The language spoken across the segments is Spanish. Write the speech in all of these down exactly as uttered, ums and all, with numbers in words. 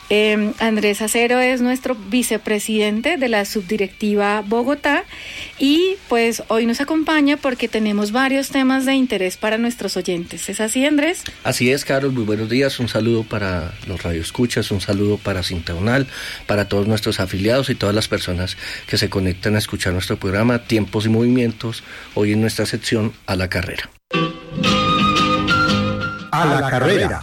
Eh, Andrés Acero es nuestro vicepresidente de la Subdirectiva Bogotá y pues hoy nos acompaña porque tenemos varios temas de interés para nuestros oyentes. ¿Es así, Andrés? Así es, Carol. Muy buenos días. Un saludo para los radioescuchas, un saludo para Sintraunal, para todos nuestros afiliados y todas las personas que se conectan a escuchar nuestro programa Tiempos y Movimientos, hoy en nuestra sección A la Carrera. A la Carrera.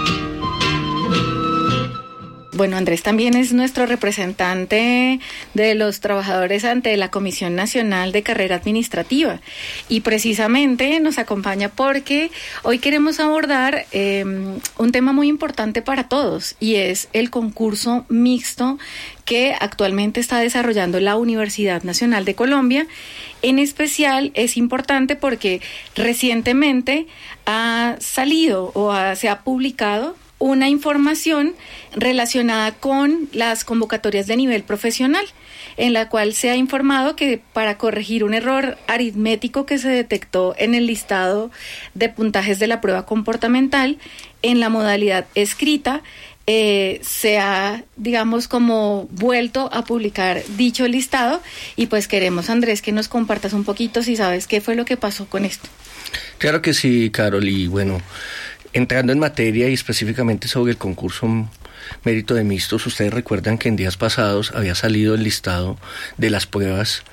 Bueno, Andrés también es nuestro representante de los trabajadores ante la Comisión Nacional de Carrera Administrativa y precisamente nos acompaña porque hoy queremos abordar eh, un tema muy importante para todos y es el concurso mixto que actualmente está desarrollando la Universidad Nacional de Colombia. En especial es importante porque recientemente ha salido o ha, se ha publicado una información relacionada con las convocatorias de nivel profesional, en la cual se ha informado que para corregir un error aritmético que se detectó en el listado de puntajes de la prueba comportamental, en la modalidad escrita, eh, se ha, digamos, como vuelto a publicar dicho listado, y pues queremos, Andrés, que nos compartas un poquito si sabes qué fue lo que pasó con esto. Claro que sí, Carol, y bueno, entrando en materia y específicamente sobre el concurso Mérito de Mixtos, ustedes recuerdan que en días pasados había salido el listado de las pruebas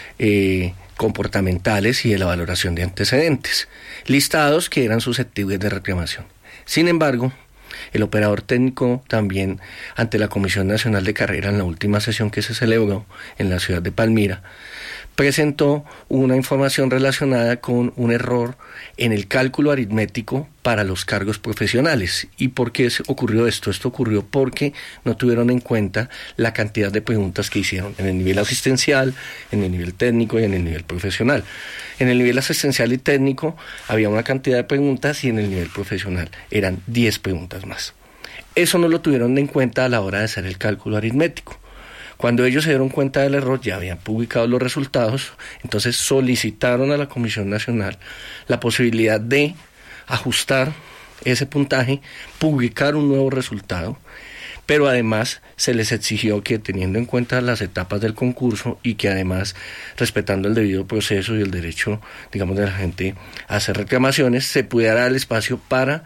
eh, comportamentales y de la valoración de antecedentes, listados que eran susceptibles de reclamación. Sin embargo, el operador técnico también ante la Comisión Nacional de Carrera en la última sesión que se celebró en la ciudad de Palmira, presentó una información relacionada con un error en el cálculo aritmético para los cargos profesionales. ¿Y por qué ocurrió esto? Esto ocurrió porque no tuvieron en cuenta la cantidad de preguntas que hicieron en el nivel asistencial, en el nivel técnico y en el nivel profesional. En el nivel asistencial y técnico había una cantidad de preguntas y en el nivel profesional eran diez preguntas más. Eso no lo tuvieron en cuenta a la hora de hacer el cálculo aritmético. Cuando ellos se dieron cuenta del error, ya habían publicado los resultados, entonces solicitaron a la Comisión Nacional la posibilidad de ajustar ese puntaje, publicar un nuevo resultado, pero además se les exigió que, teniendo en cuenta las etapas del concurso y que además respetando el debido proceso y el derecho, digamos, de la gente a hacer reclamaciones, se pudiera dar el espacio para,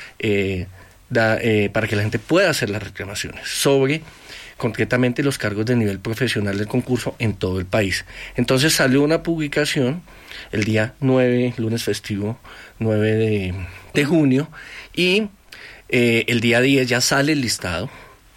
eh, da, eh, para que la gente pueda hacer las reclamaciones sobre concretamente los cargos de nivel profesional del concurso en todo el país. Entonces salió una publicación el día nueve, lunes festivo, nueve de, de junio, y eh, el día diez ya sale el listado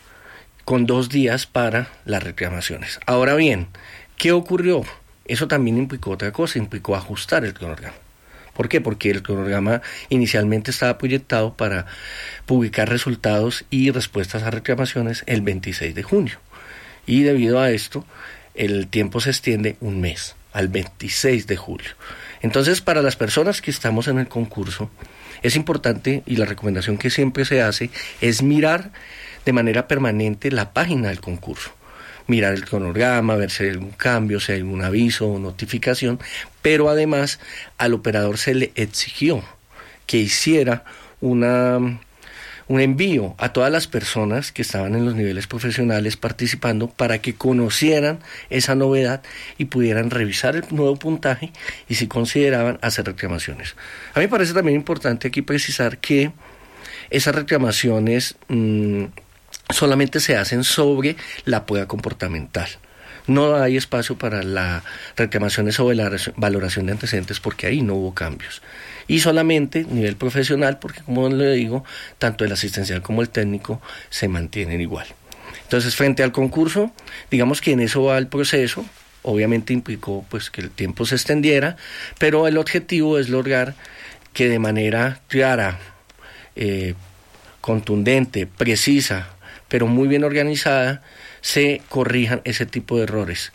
con dos días para las reclamaciones. Ahora bien, ¿qué ocurrió? Eso también implicó otra cosa, implicó ajustar el cronograma. ¿Por qué? Porque el cronograma inicialmente estaba proyectado para publicar resultados y respuestas a reclamaciones el veintiséis de junio. Y debido a esto, el tiempo se extiende un mes, al veintiséis de julio. Entonces, para las personas que estamos en el concurso, es importante, y la recomendación que siempre se hace, es mirar de manera permanente la página del concurso. Mirar el cronograma, ver si hay algún cambio, si hay algún aviso o notificación, pero además al operador se le exigió que hiciera una, un envío a todas las personas que estaban en los niveles profesionales participando para que conocieran esa novedad y pudieran revisar el nuevo puntaje y si consideraban hacer reclamaciones. A mí me parece también importante aquí precisar que esas reclamaciones Mmm, solamente se hacen sobre la prueba comportamental. No hay espacio para las reclamaciones sobre la valoración de antecedentes porque ahí no hubo cambios. Y solamente nivel profesional porque, como le digo, tanto el asistencial como el técnico se mantienen igual. Entonces, frente al concurso, digamos que en eso va el proceso. Obviamente implicó pues que el tiempo se extendiera, pero el objetivo es lograr que de manera clara, eh, contundente, precisa, pero muy bien organizada, se corrijan ese tipo de errores.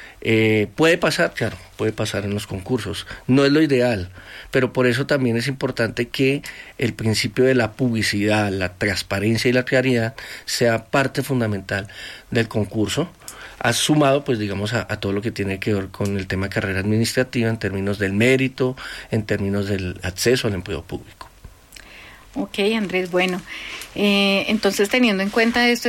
Eh, puede pasar, claro, puede pasar en los concursos, no es lo ideal, pero por eso también es importante que el principio de la publicidad, la transparencia y la claridad sea parte fundamental del concurso, ha sumado pues digamos a, a todo lo que tiene que ver con el tema de carrera administrativa en términos del mérito, en términos del acceso al empleo público. Ok, Andrés, bueno, eh, entonces teniendo en cuenta esto,